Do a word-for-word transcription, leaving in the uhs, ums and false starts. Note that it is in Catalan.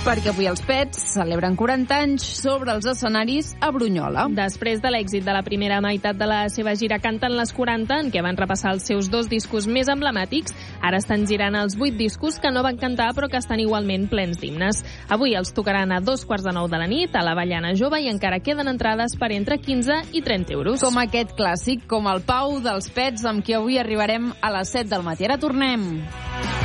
Perquè avui els Pets celebren quaranta anys sobre els escenaris a Brunyola. Després de l'èxit de la primera meitat de la seva gira Canten les quaranta, en què van repassar els seus dos discos més emblemàtics, ara estan girant els vuit discos que no van cantar però que estan igualment plens d'himnes. Avui els tocaran a dos quarts de nou de la nit a la Avellana Jove i encara queden entrades per entre quinze i trenta euros. Com aquest clàssic, com el Pau dels Pets, amb qui avui arribarem a les set del matí. Ara tornem.